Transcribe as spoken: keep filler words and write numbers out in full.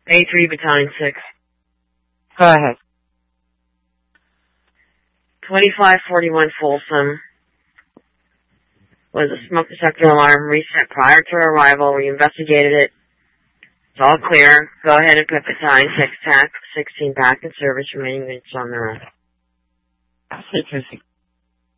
A three, Battalion six. Go ahead. twenty-five forty-one Folsom was a smoke detector alarm reset prior to arrival. We investigated it. It's all clear. Go ahead and put Battalion six, T A C sixteen back in service, remaining units on their own. C two six.